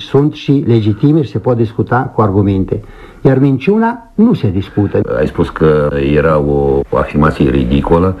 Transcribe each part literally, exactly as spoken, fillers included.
sunt și legitime și se pot discuta cu argumente. Iar minciuna nu se discută. Ai spus că era o afirmație ridicolă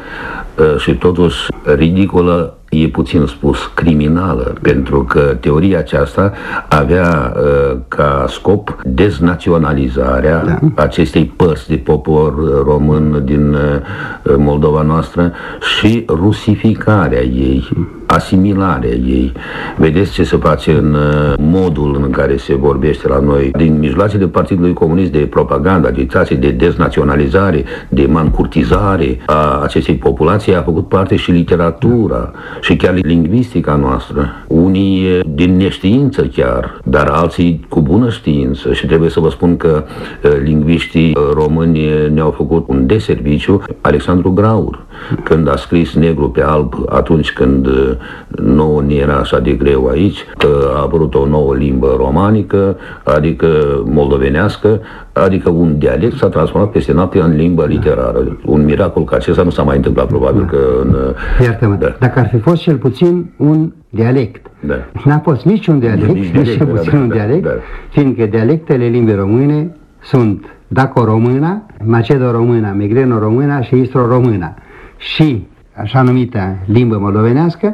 și totuși ridicolă e puțin spus criminală, pentru că teoria aceasta avea uh, ca scop deznaționalizarea da. acestei părți de popor român din uh, Moldova noastră și rusificarea ei, asimilarea ei. Vedeți ce se face în uh, modul în care se vorbește la noi, din mijloacele Partidului Comunist, de propagandă, agitație, de deznaționalizare, de mancurtizare a acestei populații, a făcut parte și literatura și chiar lingvistica noastră. Unii din neștiință chiar, dar alții cu bună știință, și trebuie să vă spun că uh, lingviștii români ne-au făcut un deserviciu. Alexandru Graur, când a scris negru pe alb, atunci când uh, nouă ne era așa de greu aici, uh, a apărut o nouă limbă romanică, adică moldovenească, adică un dialect s-a transformat peste noapte în limbă literară. Un miracol ca acesta nu s-a mai întâmplat, probabil că în... Iartă-mă, da. Dacă ar fi fost cel puțin un dialect. Da. N-a fost niciun dialect, nici, nici cel puțin da, un dialect, da, da. Fiindcă dialectele limbii române sunt daco-româna, macedo-româna, megreno-româna și istro-româna. Și așa numită limbă moldovenească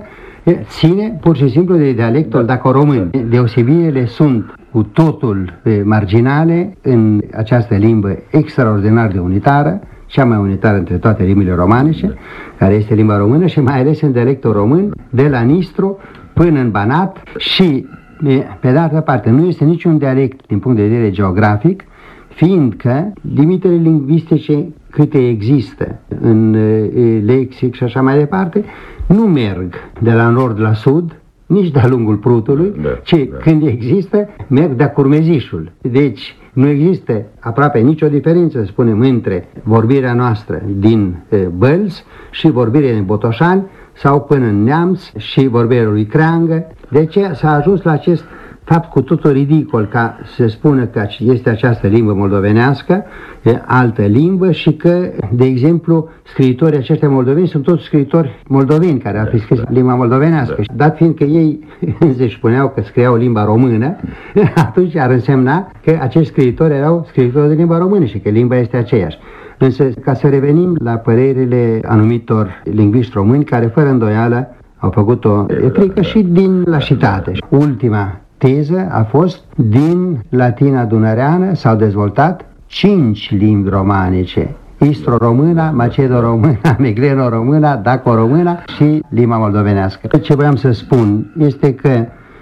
ține pur și simplu de dialectul da. daco-român. Deosebirile sunt cu totul marginale în această limbă extraordinar de unitară, cea mai unitară între toate limbile romanice, care este limba română, și mai ales în dialectul român, de la Nistru până în Banat. Și, pe de altă parte, nu este niciun dialect din punct de vedere geografic, fiindcă limitele lingvistice câte există în lexic și așa mai departe, nu merg de la nord la sud, nici de-a lungul Prutului, da, ci da. când există, merg de-a curmezișul. Deci, nu există aproape nicio diferență, să spunem, între vorbirea noastră din e, Bălți și vorbirea din Botoșani sau până în Neamț și vorbirea lui Creangă. De aceea s-a ajuns la acest fapt cu totul ridicol ca să spună că este această limbă moldovenească, e altă limbă, și că, de exemplu, scriitorii aceștia moldoveni sunt toți scriitori moldoveni care au fi scris limba moldovenească. Da. Dat fiind că ei înșiși spuneau că scriau limba română, atunci ar însemna că acești scriitori erau scriitori de limba română și că limba este aceeași. Însă, ca să revenim la părerile anumitor lingviști români care, fără îndoială, au făcut-o etrică și din lașitate. Ultima teză a fost: din latina dunăreană s-au dezvoltat cinci limbi romanice: istro-româna, macedo-româna, megreno-româna, daco-româna și limba moldovenească. Ce vreau să spun este că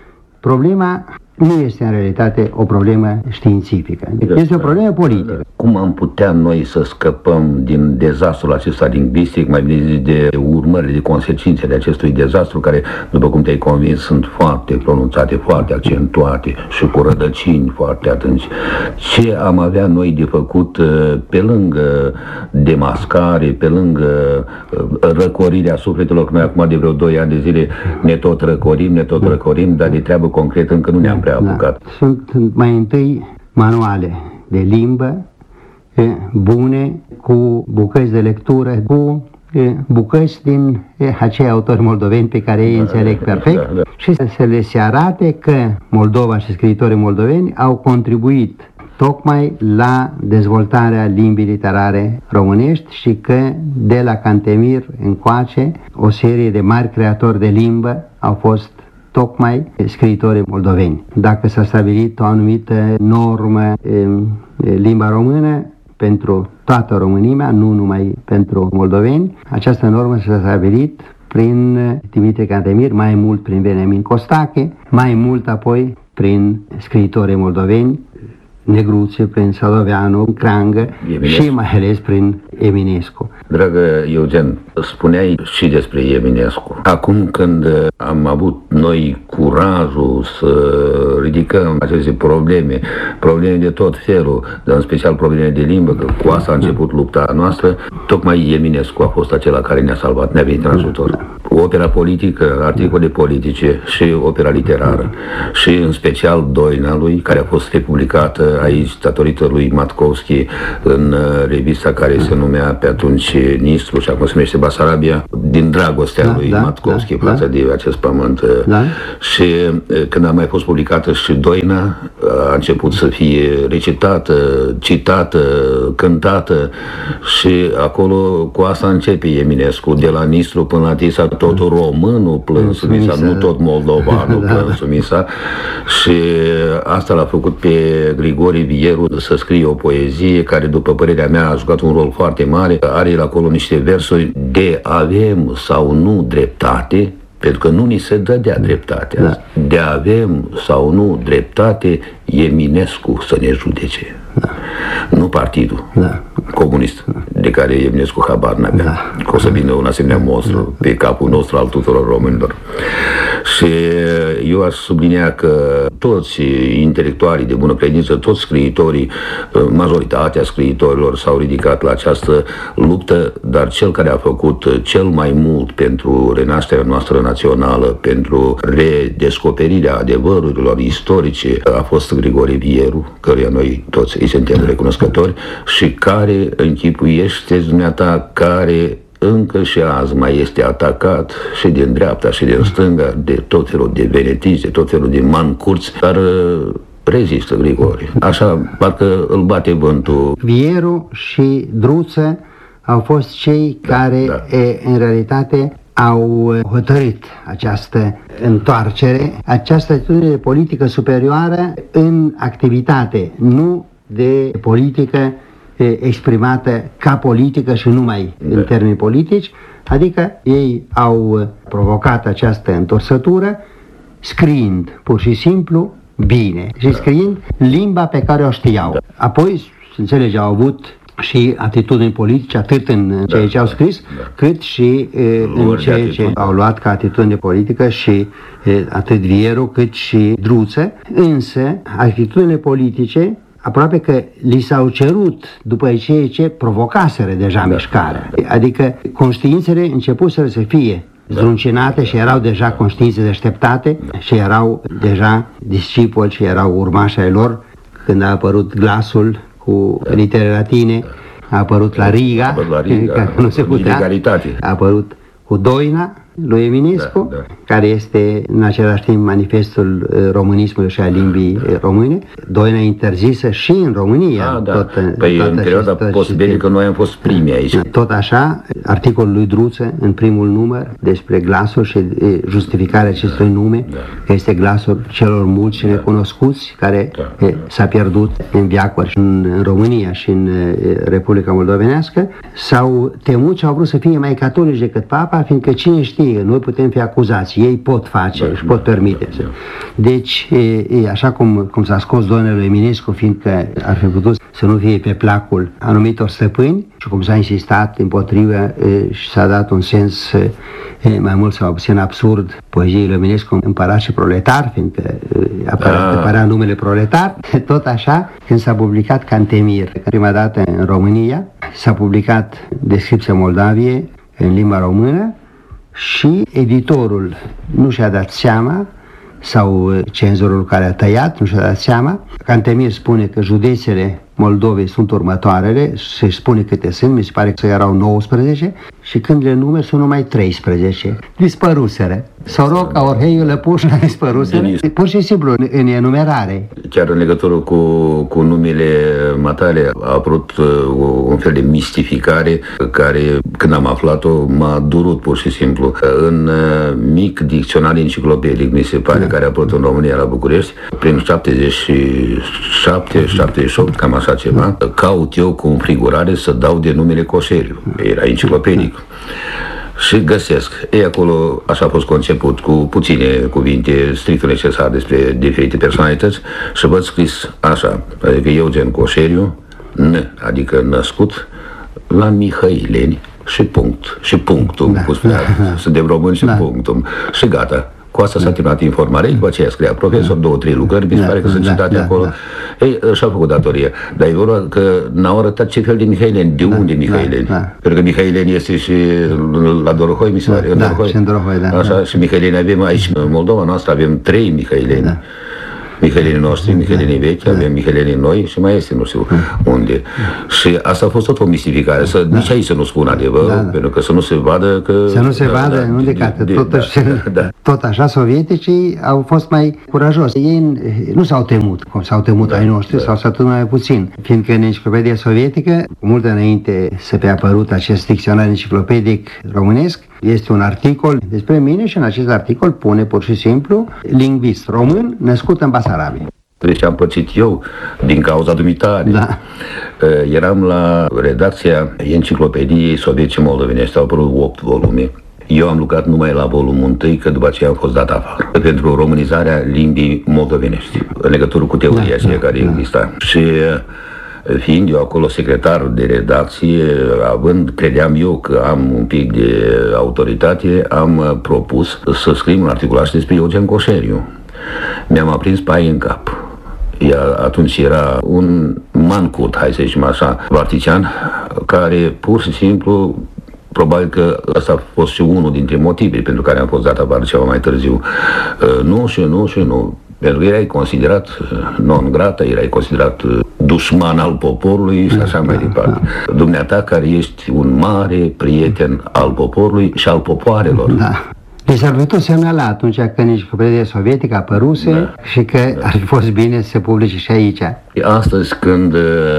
problema nu este în realitate o problemă științifică, este o problemă politică. Cum am putea noi să scăpăm din dezastrul acesta lingvistic, mai bine zis de urmările, de consecințele acestui dezastru, care, după cum te-ai convins, sunt foarte pronunțate, foarte accentuate și cu rădăcini foarte adânci. Ce am avea noi de făcut pe lângă demascare, pe lângă răcorirea sufletelor, că noi acum de vreo doi ani de zile ne tot răcorim, ne tot răcorim, dar de treabă concretă încă nu ne-am prea apucat. Da. Sunt mai întâi manuale de limbă bune, cu bucăți de lectură, cu bucăți din acei autori moldoveni pe care ei da, înțeleg perfect, da, da. și să le se arate că Moldova și scriitorii moldoveni au contribuit tocmai la dezvoltarea limbii literare românești și că de la Cantemir încoace o serie de mari creatori de limbă au fost tocmai scriitorii moldoveni. Dacă s-a stabilit o anumită normă în limba română pentru toată România, nu numai pentru moldoveni, această normă s-a stabilit prin Dimitrie Cantemir, mai mult prin Veniamin Costache, mai mult apoi prin scriitorii moldoveni, Negruțe, prin Sadoveanu, Creangă Eminescu. Și mai ales prin Eminescu. Dragă Eugen, spuneai și despre Eminescu. Acum când am avut noi curajul să ridicăm aceste probleme, probleme de tot felul, dar în special probleme de limbă, că cu asta a început lupta noastră, tocmai Eminescu a fost acela care ne-a salvat, ne-a venit în ajutor. opera politică, articole politice și opera literară. Și în special Doina lui, care a fost republicată aici datorită lui Matkovski în revista care se numea pe atunci Nistru și acum se numește Basarabia, din dragostea da, lui da, Matkovski da, față da. de acest pământ. Da. Și când a mai fost publicată și Doina, a început să fie recitată, citată, cântată și acolo cu asta începe Eminescu, de la Nistru până la Tisa, totul românul plânsul misa, nu tot moldovanul da, plânsul misa. Și asta l-a făcut pe Grigore Vieru să scrie o poezie care, după părerea mea, a jucat un rol foarte mare. Are el acolo niște versuri de avem sau nu dreptate, pentru că nu ni se dădea dreptatea. Da. De avem sau nu dreptate, Eminescu să ne judece. Da. Nu partidul da. comunist, de care Eminescu habar n-avea, da. că o să vină un asemenea monstru da. pe capul nostru al tuturor românilor. Și eu aș sublinea că toți intelectualii de bună credință, toți scriitorii, majoritatea scriitorilor s-au ridicat la această luptă, dar cel care a făcut cel mai mult pentru renașterea noastră națională, pentru redescoperirea adevărurilor istorice, a fost Grigore Vieru, căruia noi toți îi suntem recunoscători și care închipuiește dumneata, care încă și azi mai este atacat și din dreapta și din stânga de tot felul de venetici, de tot felul de mancurți, dar rezistă Grigore. Așa, parcă îl bate vântul. Vieru și Druță au fost cei da, care, da. E, în realitate, au hotărât această întoarcere, această atitudine politică superioară în activitate, nu de politică exprimată ca politică și numai da. în termeni politici, adică ei au provocat această întorsătură scriind pur și simplu bine și scriind limba pe care o știau. Da. Apoi, să înțelege, au avut și atitudini politice atât în ceea ce au scris, da. cât și e, în ceea ce au luat ca atitudine politică și e, atât Vieru cât și Druță. Însă, atitudinile politice aproape că li s-au cerut după ceea ce provocaseră deja da. mișcarea. Adică conștiințele începuseră să fie zruncinate da. și erau deja conștiințe deșteptate da. și erau deja discipoli și erau urmași ai lor când a apărut Glasul cu da. litere latine, da. a apărut la Riga, a apărut, la Riga, care nu se putea, a apărut cu Doina lui Eminescu, da, da. care este în același timp manifestul românismului și a limbii române. Doina interzisă și în România. Ah, da. tot, păi tot în perioada postbelică noi am fost primi aici. Tot așa, articolul lui Druță în primul număr despre Glasul și justificarea acestui da, nume, da. că este glasul celor mulți și da. necunoscuți, care da. s-a pierdut în veacuri în, în România și în Republica Moldovenească. S-au temut și au vrut să fie mai catolici decât Papa, fiindcă cine știe, noi putem fi acuzați, ei pot face, da, își pot permite. Da, da. Deci, e, e, așa cum, cum s-a scos Doina lui Eminescu, fiindcă ar fi putut să nu fie pe placul anumitor stăpâni, și cum s-a insistat împotrivă e, și s-a dat un sens e, mai mult sau puțin absurd poeziei lui Eminescu, Împărat și Proletar, fiindcă apărea, da. apărea numele Proletar. Tot așa, când s-a publicat Cantemir, prima dată în România, s-a publicat Descripția Moldaviei în limba română, și editorul nu și-a dat seama, sau cenzorul care a tăiat nu și-a dat seama. Cantemir spune că județele Moldovei sunt următoarele, se spune câte sunt, mi se pare că erau nouăsprezece, și când le numeri sunt numai treisprezece. Dispăruseră. Soroca, Orheiu, Lăpușna dispăruseră, pur și simplu în enumerare. Chiar în legătură cu, cu numele matale a apărut uh, un fel de mistificare care, când am aflat-o, m-a durut pur și simplu. În uh, mic dicționar enciclopedic, mi se pare, da. care a apărut în România la București, prin șaptezeci și șapte șaptezeci și opt, cam așa ceva, da. caut eu cu înfrigurare să dau de numele Coșeriu. Era enciclopedic. Da. Și găsesc. Ei, acolo așa a fost conceput, cu puține cuvinte strict necesare despre diferite personalități, și văd scris așa, adică Eugen Coșeriu, N, adică născut la Mihăileni, și punct, și punctum, da, cu spunea, da, da. Suntem români și da. punctum, și gata. Cu asta s-a terminat informarea, după aceea scria profesor, două, trei lucrări, mi se pare că sunt citate acolo. Ei, și-au făcut datoria. Dar e vorba că n-au arătat ce fel de mihaileni, de unde mihaileni. Pentru că mihaileni este și la Dorohoi, mi se pare. Da, și în Dorohoi, da. Așa, și mihaileni avem aici, în Moldova noastră, avem trei mihaileni. Mihailenii noștri, Mihailenii vechi, avem Mihailenii noi și mai este nu știu unde. Și asta a fost tot o mistificare, să, nici aici să nu spun adevărul, da, da. Pentru că să nu se vadă că... Să nu se vadă, da, nu de carte, tot, da, da. Tot așa, sovieticii au fost mai curajoși. Ei nu s-au temut, cum s-au temut da, ai noștri, da. Sau s-au temut mai puțin. Fiindcă în enciclopedia sovietică, mult înainte să fie apărut acest dicționar enciclopedic românesc, este un articol despre mine și în acest articol pune pur și simplu lingvist român născut în Basarabia. Deci am pățit eu din cauza dumitare. Da. Eram la redacția enciclopediei sovietice moldovenești, au apărut opt volume. Eu am lucrat numai la volumul întâi, că după aceea am fost dat afară pentru românizarea limbii moldovenești, în legătură cu teoria da, aceea da, care da. exista. Și fiind eu acolo secretar de redacție, având, credeam eu că am un pic de autoritate, am propus să scriu un articolaș despre Eugen Coșeriu. Mi-am aprins paie în cap. Iar atunci era un mancut, hai să zicem așa, partician, care pur și simplu, probabil că ăsta a fost și unul dintre motivele pentru care am fost dat afară ceva mai târziu. Nu și nu și nu. Pentru că erai considerat non grata, erai considerat dușman al poporului și așa mai departe. Dumneata care ești un mare prieten al poporului și al popoarelor. Da. Deci s-ar putea semnala atunci când enciclopedia sovietică apăruse da. și că da. ar fi fost bine să se publice și aici. Astăzi când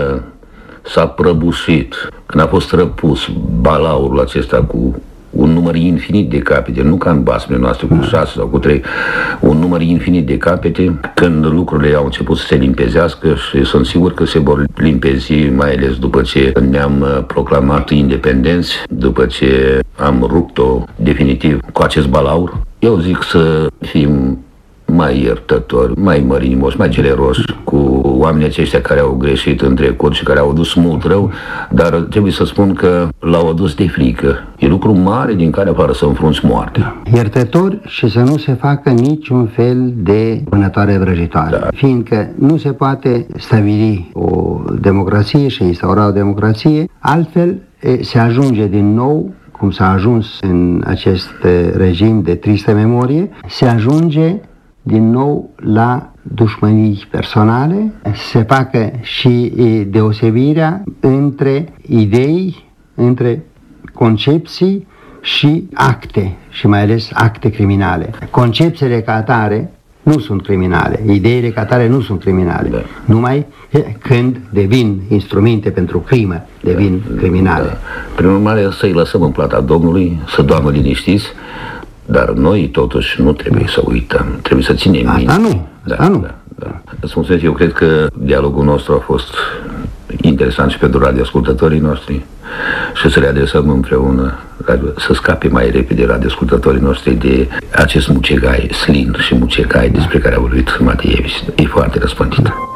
s-a prăbușit, când a fost răpus balaurul acesta cu un număr infinit de capete, nu ca în basmele noastre cu șase sau cu trei, un număr infinit de capete, când lucrurile au început să se limpezească și sunt sigur că se vor limpezi, mai ales după ce ne-am proclamat independenți, după ce am rupt-o definitiv cu acest balaur. Eu zic să fim mai iertători, mai mărinimoși, mai generoși cu oamenii aceștia care au greșit în trecut și care au adus mult rău, dar trebuie să spun că l-au adus de frică. E lucru mare din care afară să înfrunți moartea. Iertători și să nu se facă niciun fel de vânătoare vrăjitoare, da. Fiindcă nu se poate stabili o democrație și instaura o democrație, altfel se ajunge din nou, cum s-a ajuns în acest regim de tristă memorie, se ajunge din nou la dușmănii personale, se facă și deosebirea între idei, între concepții și acte, și mai ales acte criminale. Concepțiile ca atare nu sunt criminale, ideile ca atare nu sunt criminale, da. Numai când devin instrumente pentru crimă, devin da, criminale. Da. Prin urmare, să-i lăsăm în plata Domnului, să doarmă liniștiți, dar noi totuși nu trebuie să uităm, trebuie să ținem minte. Asta nu, da, asta nu. Da, da. Îți mulțumesc, eu cred că dialogul nostru a fost interesant și pentru radioascultătorii noștri și să le adresăm împreună, să scape mai repede radioascultătorii noștri de acest mucegai, slin și mucegai despre care a vorbit Mateevici. E foarte răspândit.